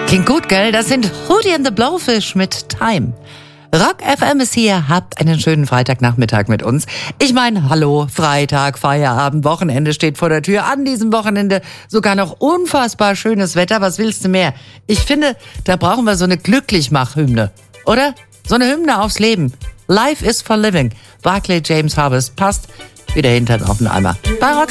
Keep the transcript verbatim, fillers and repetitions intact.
Klingt gut, gell? Das sind Hootie and the Blowfish mit Time. Rock F M ist hier. Habt einen schönen Freitagnachmittag mit uns. Ich meine, hallo, Freitag, Feierabend, Wochenende steht vor der Tür. An diesem Wochenende sogar noch unfassbar schönes Wetter. Was willst du mehr? Ich finde, da brauchen wir so eine Glücklichmach-Hymne, oder? So eine Hymne aufs Leben. Life is for living. Barclay James Harvest passt wie der Hintern auf den Eimer. Bei Rock